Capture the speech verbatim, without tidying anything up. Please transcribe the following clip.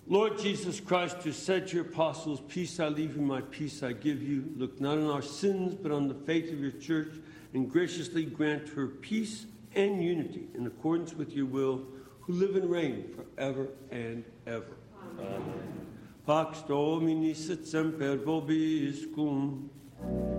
Lord Jesus Christ, who said to your apostles, peace I leave you, my peace I give you, look not on our sins, but on the faith of your church, and graciously grant her peace and unity in accordance with your will, who live and reign forever and ever. Amen. Pax Domini sit semper vobiscum.